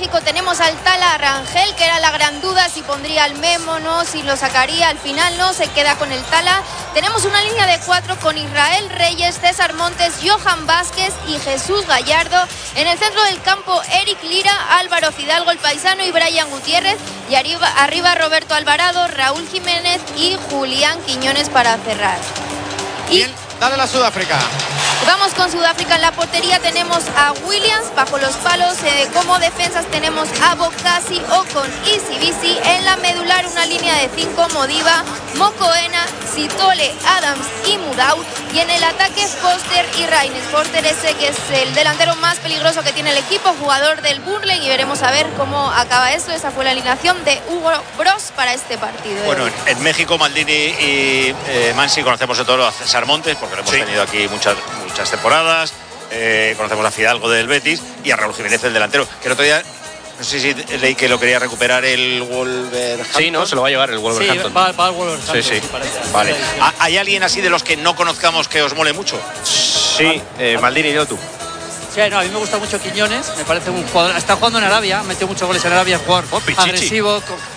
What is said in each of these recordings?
México tenemos al Tala Rangel, que era la gran duda si pondría al Memo, no, si lo sacaría, al final no, se queda con el Tala. Tenemos una línea de 4 con Israel Reyes, César Montes, Johan Vázquez y Jesús Gallardo. En el centro del campo, Eric Lira, Álvaro Fidalgo, el paisano, y Brian Gutiérrez. Y arriba Roberto Alvarado, Raúl Jiménez y Julián Quiñones para cerrar. Bien, dale la Sudáfrica. Vamos con Sudáfrica. En la portería tenemos a Williams bajo los palos. Como defensas tenemos a Bokasi, Ocon y Sibisi. En la medular una línea de 5, Modiba, Mokoena, Sitole, Adams y Mudau. Y en el ataque Foster y Raines. Foster ese que es el delantero más peligroso que tiene el equipo, jugador del Burnley, y veremos a ver cómo acaba esto. Esa fue la alineación de Hugo Bros para este partido. Bueno, en México Maldini y Mansi conocemos de todo a César Montes, porque lo hemos tenido aquí muchas temporadas. Conocemos a Fidalgo del Betis y a Raúl Jiménez, el delantero, que el otro día no sé si leí que lo quería recuperar el Wolverhampton. Sí, no, se lo va a llevar el Wolverhampton. Sí, va al Wolverhampton. Sí. Vale. ¿Hay alguien así de los que no conozcamos que os mole mucho? Sí, Maldini, dilo tú. Sí, no, a mí me gusta mucho Quiñones, me parece un jugador, está jugando en Arabia, metió muchos goles en Arabia, jugador agresivo,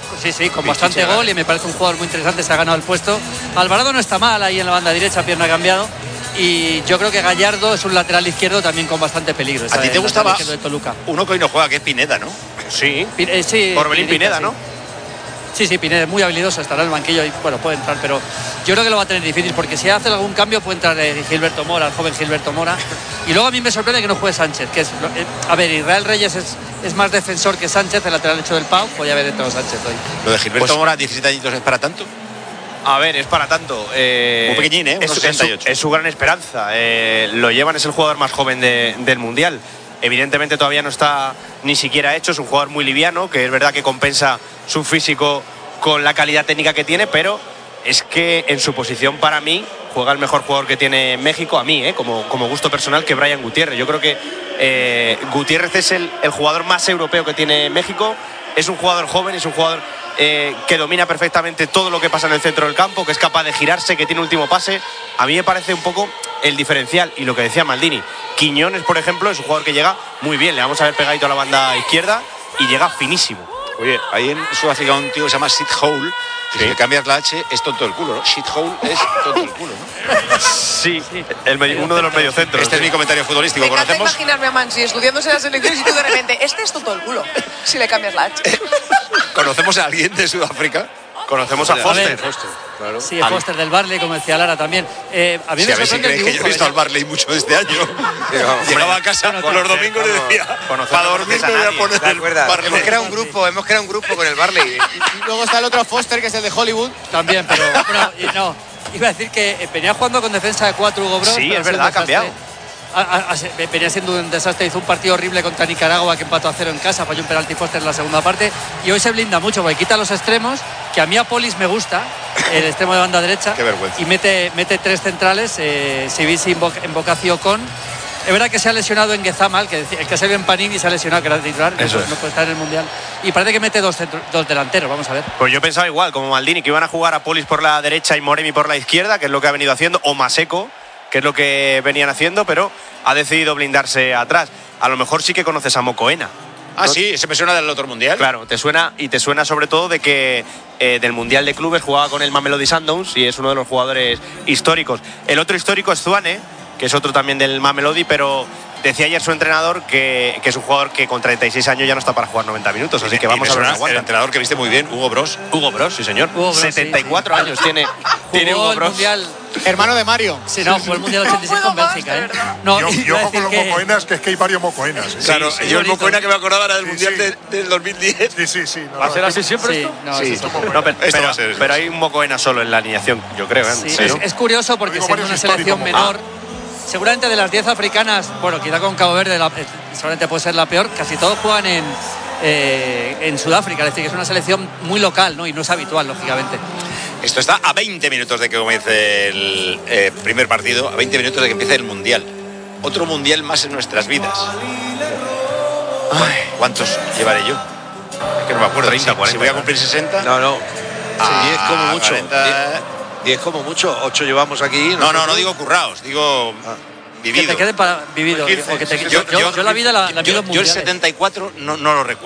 con bastante gol, y me parece un jugador muy interesante, se ha ganado el puesto. Alvarado no está mal ahí en la banda derecha, pierna cambiado, y yo creo que Gallardo es un lateral izquierdo también con bastante peligro. ¿A ti te gustaba de Toluca? Uno que hoy no juega, que es Pineda, ¿no? Sí, sí, Orbelín Pineda, ¿no? Sí, Pineda es muy habilidoso, estará en el banquillo y bueno, puede entrar, pero yo creo que lo va a tener difícil, porque si hace algún cambio puede entrar Gilberto Mora, el joven Gilberto Mora. Y luego a mí me sorprende que no juegue Sánchez, que es, a ver, Israel Reyes es más defensor que Sánchez, el lateral hecho del Pau, podía haber entrado Sánchez hoy. Lo de Gilberto Mora, 17 añitos, ¿es para tanto? A ver, es para tanto. Muy pequeñín, ¿eh? Es su gran esperanza. Lo llevan, es el jugador más joven del Mundial. Evidentemente todavía no está ni siquiera hecho, es un jugador muy liviano, que es verdad que compensa su físico con la calidad técnica que tiene, pero es que en su posición, para mí, juega el mejor jugador que tiene México, a mí, como gusto personal, que Brian Gutiérrez. Yo creo que Gutiérrez es el jugador más europeo que tiene México. Es un jugador joven, es un jugador que domina perfectamente todo lo que pasa en el centro del campo, que es capaz de girarse, que tiene último pase. A mí me parece un poco el diferencial. Y lo que decía Maldini, Quiñones, por ejemplo, es un jugador que llega muy bien. Le vamos a ver pegadito a la banda izquierda y llega finísimo. Oye, ahí en Sudáfrica un tío que se llama Sid Hole, que si le cambias la H es tonto el culo, ¿no? Sid Hole es tonto el culo, ¿no? Sí, uno de los mediocentros. Este es mi comentario futbolístico. Me encanta imaginarme a Mansi estudiándose las elecciones y tú de repente, este es tonto el culo, si le cambias la H. ¿Conocemos a alguien de Sudáfrica? Conocemos a Foster. Claro. Sí, a Foster del Barley, como decía Lara también. A mí me sorprende el dibujo. Que yo he visto al Barley mucho este año. Llegaba a casa por los domingos y decía, para dormir me voy a poner el Barley. Hemos creado un grupo con el Barley. Y luego está el otro Foster, que es el de Hollywood. También, pero no. Iba a decir que venía jugando con defensa de 4 Hugo Bros. Sí, es verdad, ha cambiado. Venía siendo un desastre, hizo un partido horrible contra Nicaragua, que empató a 0 en casa, falló un penalti Foster en la segunda parte, y hoy se blinda mucho porque quita los extremos, que a mí a Polis me gusta, el extremo de banda derecha. Qué vergüenza. Y mete 3 centrales, Sibisi en Bocaccio con. Es verdad que se ha lesionado en Guezama, el que se ve en Panini, se ha lesionado, que era titular, no puede estar en el Mundial, y parece que mete dos delanteros, vamos a ver. Pues yo pensaba igual, como Maldini, que iban a jugar a Polis por la derecha y Moremi por la izquierda, que es lo que ha venido haciendo, o Maseco, que es lo que venían haciendo, pero ha decidido blindarse atrás. A lo mejor sí que conoces a Mokoena. Ah, ¿no? Sí, ese me suena del otro Mundial. Claro, te suena sobre todo de que del Mundial de Clubes jugaba con el Mamelodi Sundowns y es uno de los jugadores históricos. El otro histórico es Zwane, que es otro también del Mamelodi, pero decía ayer su entrenador que es un jugador que con 36 años ya no está para jugar 90 minutos, así que vamos a ver. El entrenador que viste muy bien, Hugo Bros. Hugo Bros, sí señor. Hugo Bros, 74 años tiene Hugo Bros. Mundial. Hermano de Mario. Sí, no, fue el Mundial 86 con Bélgica, No, yo ojo con los mocoenas, que es que hay varios mocoenas. Claro, yo el Mocoena que me acordaba era del Mundial del 2010. Sí. ¿Va a ser así siempre esto? Pero hay un Mocoena solo en la alineación, yo creo. Sí, es curioso porque siendo una selección menor, seguramente de las 10 africanas, bueno, quizá con Cabo Verde seguramente puede ser la peor, casi todos juegan en Sudáfrica, es decir, que es una selección muy local, ¿no? Y no es habitual, lógicamente. Esto está a 20 minutos de que comience el primer partido, a 20 minutos de que empiece el Mundial. Otro Mundial más en nuestras vidas. ¿Cuántos llevaré yo? Es que no me acuerdo. 30, 40. Si voy a cumplir 60. No. 10 como mucho. 40... 10 como mucho. 8 llevamos aquí. No digo curraos, digo vivido. Que te quede para vivido. Yo la vida la vivo mundial. Yo el 74 no lo recuerdo.